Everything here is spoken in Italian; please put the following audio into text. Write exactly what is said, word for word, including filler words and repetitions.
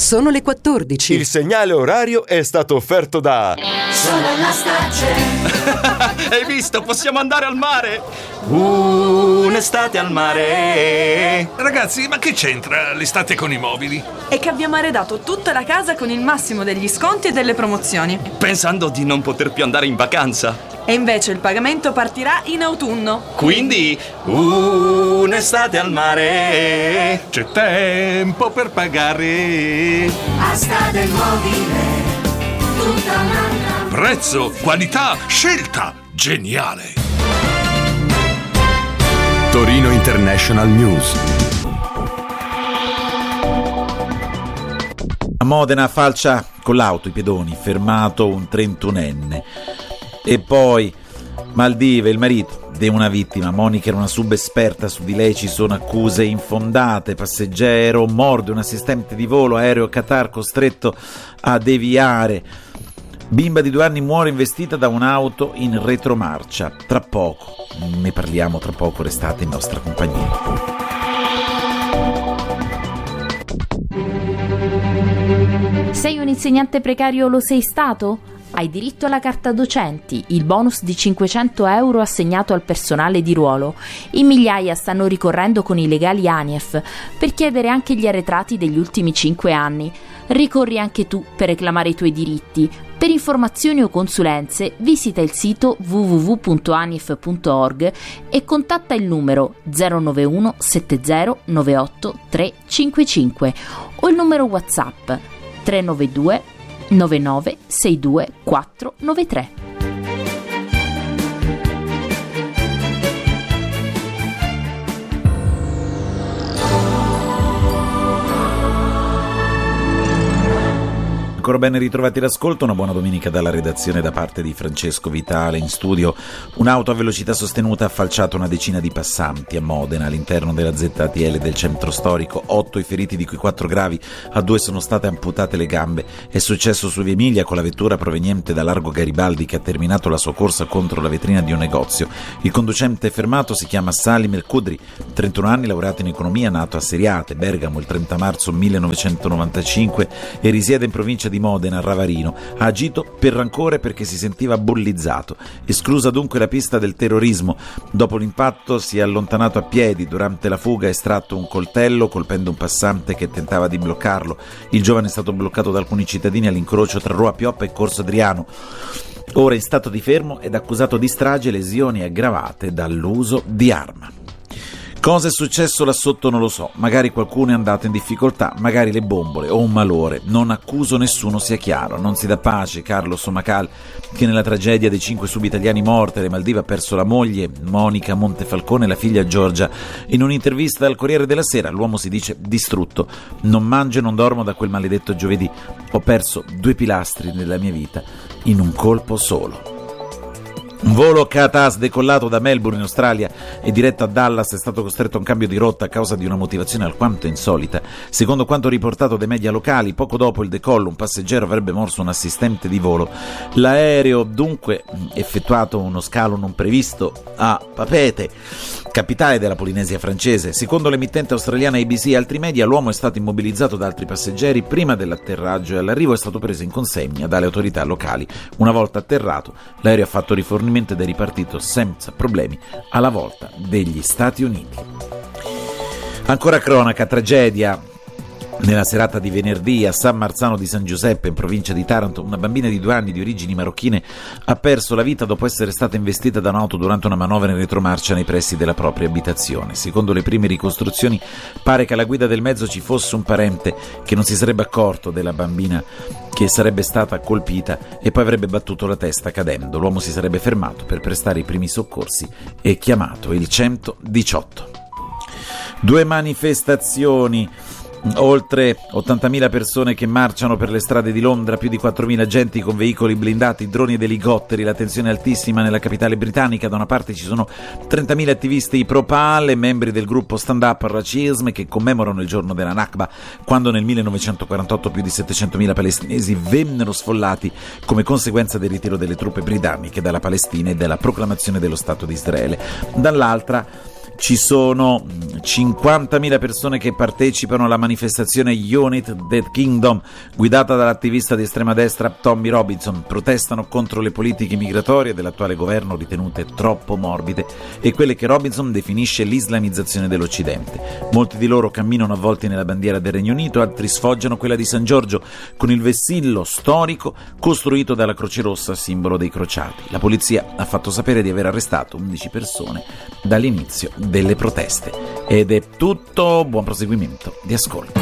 Sono le quattordici. Il segnale orario è stato offerto da Sono la Starcel. Hai visto? Possiamo andare al mare! Uh, un'estate al mare! Ragazzi, ma che c'entra l'estate con i mobili? È che abbiamo arredato tutta la casa con il massimo degli sconti e delle promozioni. Pensando di non poter più andare in vacanza. E invece il pagamento partirà in autunno. Quindi, uh, un'estate al mare! C'è tempo per pagare. Asta del mobile, tutta un'altra. Prezzo, qualità, scelta, geniale. Torino International News. A Modena falcia con l'auto i pedoni, fermato un trentunenne. E poi Maldive, il marito di una vittima. Monica era una subesperta, su di lei ci sono accuse infondate. Passeggero morde un assistente di volo, aereo Qatar costretto a deviare. Bimba di due anni muore investita da un'auto in retromarcia. Tra poco, ne parliamo tra poco, restate in nostra compagnia. Sei un insegnante precario o lo sei stato? Hai diritto alla carta docenti, il bonus di cinquecento euro assegnato al personale di ruolo. In migliaia stanno ricorrendo con i legali ANIEF per chiedere anche gli arretrati degli ultimi cinque anni. Ricorri anche tu per reclamare i tuoi diritti. Per informazioni o consulenze visita il sito w w w punto anief punto org e contatta il numero zero nove uno sette zero nove otto tre cinque cinque o il numero WhatsApp tre nove due nove nove sei due quattro nove tre. Ancora ben ritrovati l'ascolto, una buona domenica dalla redazione da parte di Francesco Vitale. In studio un'auto a velocità sostenuta ha falciato una decina di passanti a Modena all'interno della Z T L del centro storico. Otto i feriti, di cui quattro gravi, a due sono state amputate le gambe. È successo su Via Emilia con la vettura proveniente da Largo Garibaldi che ha terminato la sua corsa contro la vetrina di un negozio. Il conducente fermato si chiama Salim El Kudri, trentuno anni, laureato in economia, nato a Seriate, Bergamo, il trenta marzo millenovecentonovantacinque e risiede in provincia di Modena, a Ravarino. Ha agito per rancore perché si sentiva bullizzato. Esclusa dunque la pista del terrorismo. Dopo l'impatto si è allontanato a piedi. Durante la fuga ha estratto un coltello colpendo un passante che tentava di bloccarlo. Il giovane è stato bloccato da alcuni cittadini all'incrocio tra Rua Pioppa e Corso Adriano. Ora in stato di fermo ed accusato di strage e lesioni aggravate dall'uso di arma. Cosa è successo là sotto non lo so, magari qualcuno è andato in difficoltà, magari le bombole o un malore, non accuso nessuno, sia chiaro. Non si dà pace Carlo Somacal, che nella tragedia dei cinque sub-italiani morti alle Maldive ha perso la moglie Monica Montefalcone e la figlia Giorgia. In un'intervista al Corriere della Sera l'uomo si dice distrutto: non mangio e non dormo da quel maledetto giovedì, ho perso due pilastri nella mia vita in un colpo solo. Un volo Qantas decollato da Melbourne in Australia e diretto a Dallas è stato costretto a un cambio di rotta a causa di una motivazione alquanto insolita. Secondo quanto riportato dai media locali, poco dopo il decollo un passeggero avrebbe morso un assistente di volo. L'aereo dunque effettuato uno scalo non previsto a Papeete, capitale della Polinesia francese. Secondo l'emittente australiana A B C e altri media, l'uomo è stato immobilizzato da altri passeggeri prima dell'atterraggio e all'arrivo è stato preso in consegna dalle autorità locali. Una volta atterrato, l'aereo ha fatto rifornimento ed è ripartito senza problemi alla volta degli Stati Uniti. Ancora cronaca, tragedia. Nella serata di venerdì a San Marzano di San Giuseppe, in provincia di Taranto, una bambina di due anni di origini marocchine ha perso la vita dopo essere stata investita da un'auto durante una manovra in retromarcia nei pressi della propria abitazione. Secondo le prime ricostruzioni, pare che alla guida del mezzo ci fosse un parente che non si sarebbe accorto della bambina che sarebbe stata colpita e poi avrebbe battuto la testa cadendo. L'uomo si sarebbe fermato per prestare i primi soccorsi e chiamato il centodiciotto. Due manifestazioni. Oltre ottantamila persone che marciano per le strade di Londra, più di quattromila agenti con veicoli blindati, droni ed elicotteri, la tensione è altissima nella capitale britannica. Da una parte ci sono trentamila attivisti pro-Pal e membri del gruppo Stand Up al Racism che commemorano il giorno della Nakba, quando nel millenovecentoquarantotto più di settecentomila palestinesi vennero sfollati come conseguenza del ritiro delle truppe britanniche dalla Palestina e della proclamazione dello Stato di Israele. Dall'altra Ci sono cinquantamila persone che partecipano alla manifestazione Unite the Kingdom, guidata dall'attivista di estrema destra Tommy Robinson. Protestano contro le politiche migratorie dell'attuale governo, ritenute troppo morbide, e quelle che Robinson definisce l'islamizzazione dell'Occidente. Molti di loro camminano avvolti nella bandiera del Regno Unito, altri sfoggiano quella di San Giorgio, con il vessillo storico costruito dalla Croce Rossa, simbolo dei crociati. La polizia ha fatto sapere di aver arrestato undici persone dall'inizio delle proteste. Ed è tutto, buon proseguimento di ascolto.